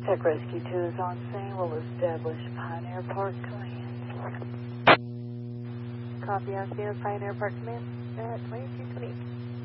Tech Rescue 2 is on scene. We'll establish Pioneer Park Command. Copy on scene of Pioneer Park Command at 2220.